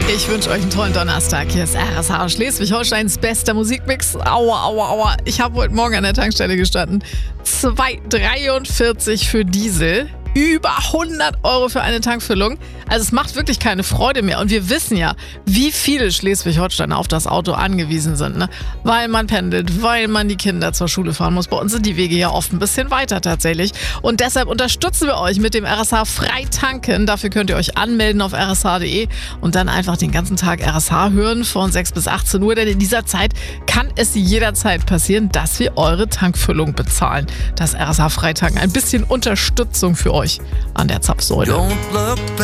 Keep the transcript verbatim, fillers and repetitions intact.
Ich wünsche euch einen tollen Donnerstag. Hier ist R S H, Schleswig-Holsteins bester Musikmix. Aua, aua, aua. Ich habe heute Morgen an der Tankstelle gestanden. zwei Komma dreiundvierzig für Diesel. Über hundert Euro für eine Tankfüllung. Also es macht wirklich keine Freude mehr. Und wir wissen ja, wie viele Schleswig-Holsteiner auf das Auto angewiesen sind. Ne? Weil man pendelt, weil man die Kinder zur Schule fahren muss. Bei uns sind die Wege ja oft ein bisschen weiter tatsächlich. Und deshalb unterstützen wir euch mit dem R S H Freitanken. Dafür könnt ihr euch anmelden auf r s h punkt d e und dann einfach den ganzen Tag R S H hören von sechs bis achtzehn Uhr. Denn in dieser Zeit kann es jederzeit passieren, dass wir eure Tankfüllung bezahlen. Das R S H Freitanken. Ein bisschen Unterstützung für euch an der Zapfsäule.